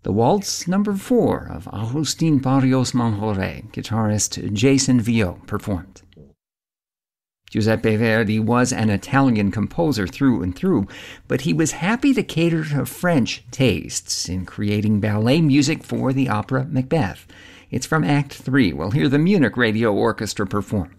The Waltz Number 4 of Agustín Barrios Manjoré, guitarist Jason Vio performed. Giuseppe Verdi was an Italian composer through and through, but he was happy to cater to French tastes in creating ballet music for the opera Macbeth. It's from Act 3. We'll hear the Munich Radio Orchestra perform.